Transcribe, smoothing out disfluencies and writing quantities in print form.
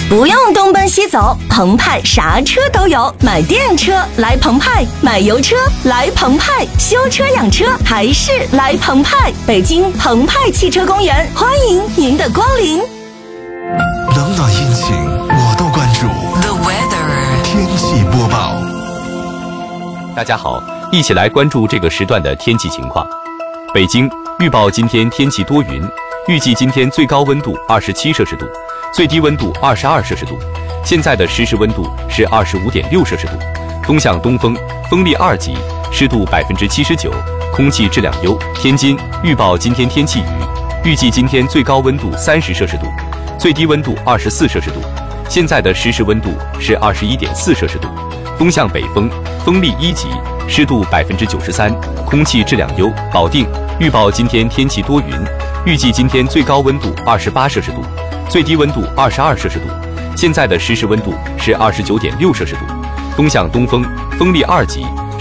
不用东奔西走，澎湃啥车都有。买电车来澎湃，买油车来澎湃，修车养车还是来澎湃。北京澎湃汽车公园，欢迎您的光临。 冷暖阴晴我都关注。The weather 天气播报。 大家好，一起来关注这个时段的天气情况。北京预报今天天气多云，预计今天最高温度27摄氏度，最低温度22摄氏度。现在的实时温度是25.6摄氏度，风向东风，风力2级，湿度79%，空气质量优。天津预报今天天气雨，预计今天最高温度30摄氏度，最低温度24摄氏度。现在的实时温度是21.4摄氏度，风向北风，风力1级，湿度93%，空气质量优。保定预报今天天气多云，预计今天最高温度28摄氏度，最低温度22摄氏度。现在的实时温度是29.6摄氏度，风向东风，风力2级，